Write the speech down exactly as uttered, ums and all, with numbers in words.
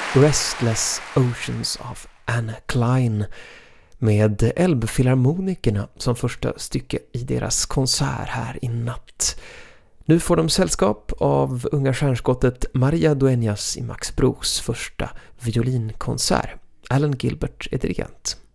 Restless Oceans of Anna Klein med Elbfilharmonikerna som första stycke i deras konsert här i natt. Nu får de sällskap av unga stjärnskottet Maria Dueñas i Max Bruchs första violinkonsert. Alan Gilbert är dirigent.